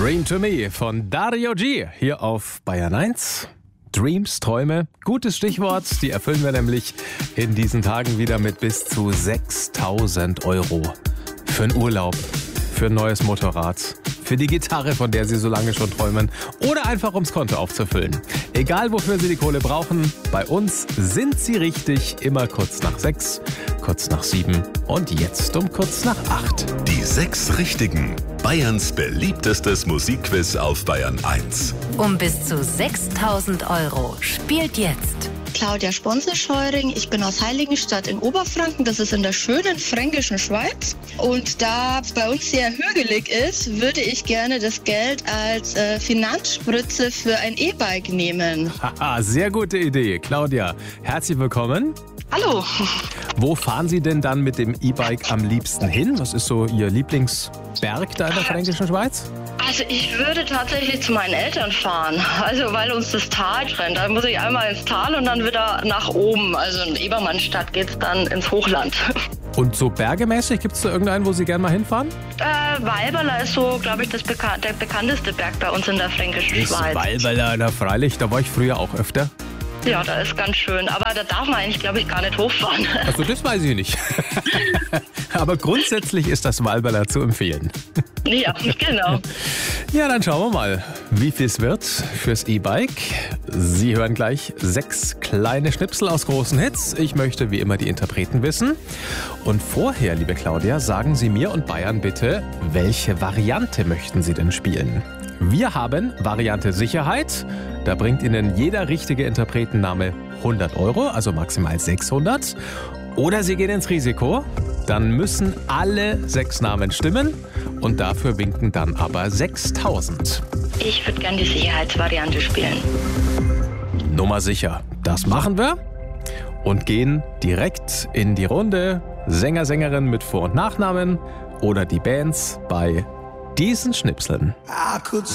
Dream to Me von Dario G. hier auf Bayern 1. Dreams, Träume, gutes Stichwort. Die erfüllen wir nämlich in diesen Tagen wieder mit bis zu 6.000 Euro. Für einen Urlaub, für ein neues Motorrad, für die Gitarre, von der Sie so lange schon träumen, oder einfach ums Konto aufzufüllen. Egal, wofür Sie die Kohle brauchen, bei uns sind Sie richtig, immer kurz nach 6, kurz nach 7 und jetzt um kurz nach 8. Die 6 Richtigen. Bayerns beliebtestes Musikquiz auf Bayern 1. Um bis zu 6.000 Euro spielt jetzt Claudia Sponser-Scheuring. Ich bin aus Heiligenstadt in Oberfranken. Das ist in der schönen fränkischen Schweiz. Und da bei uns sehr hügelig ist, würde ich gerne das Geld als Finanzspritze für ein E-Bike nehmen. Haha, sehr gute Idee. Claudia, herzlich willkommen. Hallo. Wo fahren Sie denn dann mit dem E-Bike am liebsten hin? Was ist so Ihr Lieblingsberg da in der fränkischen Schweiz? Also ich würde tatsächlich zu meinen Eltern fahren. Also weil uns das Tal trennt. Da muss ich einmal ins Tal und dann wieder nach oben. Also in Ebermannstadt geht's dann ins Hochland. Und so bergemäßig, gibt es da irgendeinen, wo Sie gerne mal hinfahren? Walberla ist so, glaube ich, der bekannteste Berg bei uns in der fränkischen Schweiz. Walberla, na freilich, da war ich früher auch öfter. Ja, da ist ganz schön. Aber da darf man eigentlich, glaube ich, gar nicht hochfahren. Also das weiß ich nicht. Aber grundsätzlich ist das Walberla zu empfehlen. Ja, genau. Ja, dann schauen wir mal, wie viel es wird fürs E-Bike. Sie hören gleich 6 kleine Schnipsel aus großen Hits. Ich möchte wie immer die Interpreten wissen. Und vorher, liebe Claudia, sagen Sie mir und Bayern bitte, welche Variante möchten Sie denn spielen? Wir haben Variante Sicherheit. Da bringt Ihnen jeder richtige Interpretenname 100 Euro, also maximal 600. Oder Sie gehen ins Risiko. Dann müssen alle 6 Namen stimmen und dafür winken dann aber 6.000. Ich würde gerne die Sicherheitsvariante spielen. Nummer sicher. Das machen wir und gehen direkt in die Runde. Sänger, Sängerin mit Vor- und Nachnamen oder die Bands bei diesen Schnipseln.